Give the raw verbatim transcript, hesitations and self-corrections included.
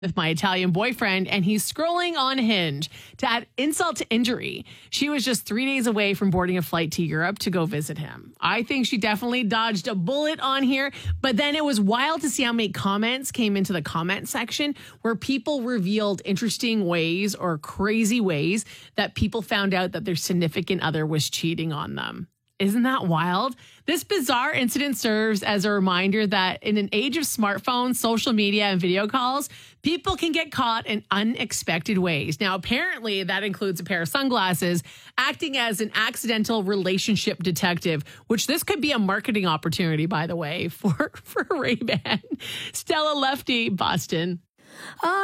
with my Italian boyfriend, and he's scrolling on Hinge. To add insult to injury, she was just three days away from boarding a flight to Europe to go visit him. I think she definitely dodged a bullet on here, but then it was wild to see how many comments came into the comment section where people revealed interesting ways or crazy ways that people found out that their significant other was cheating on them. Isn't that wild? This bizarre incident serves as a reminder that in an age of smartphones, social media, and video calls, people can get caught in unexpected ways. Now, apparently, that includes a pair of sunglasses acting as an accidental relationship detective, which this could be a marketing opportunity, by the way, for, for Ray-Ban. Stella Lefty, Boston.